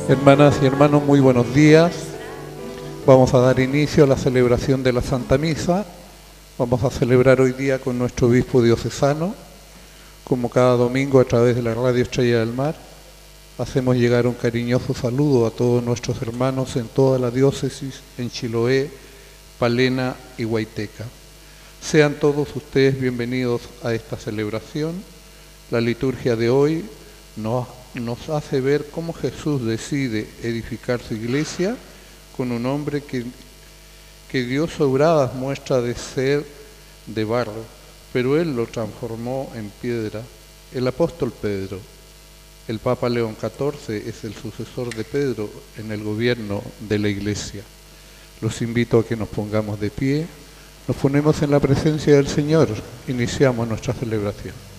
Hermanas y hermanos, muy buenos días. Vamos a dar inicio a la celebración de la Santa Misa. Vamos a celebrar hoy día con nuestro obispo diocesano. Como cada domingo a través de la Radio Estrella del Mar, hacemos llegar un cariñoso saludo a todos nuestros hermanos en toda la diócesis, en Chiloé, Palena y Huayteca. Sean todos ustedes bienvenidos a esta celebración. La liturgia de hoy nos hace ver cómo Jesús decide edificar su iglesia con un hombre que dio sobradas muestras de ser de barro, pero él lo transformó en piedra. El apóstol Pedro. El Papa León XIV es el sucesor de Pedro en el gobierno de la iglesia. Los invito a que nos pongamos de pie, nos ponemos en la presencia del Señor, iniciamos nuestra celebración.